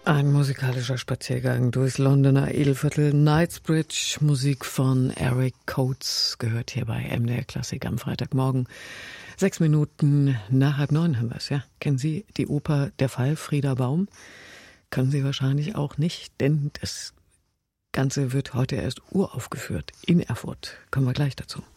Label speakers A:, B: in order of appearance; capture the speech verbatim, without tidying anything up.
A: Ein musikalischer Spaziergang durchs Londoner Edelviertel. Knightsbridge, Musik von Eric Coates, gehört hier bei M D R Klassik am Freitagmorgen. Sechs Minuten nach halb neun haben wir es, ja. Kennen Sie die Oper Der Fall Frieder Baum? Können Sie wahrscheinlich auch nicht, denn das Ganze wird heute erst uraufgeführt in Erfurt. Kommen wir gleich dazu.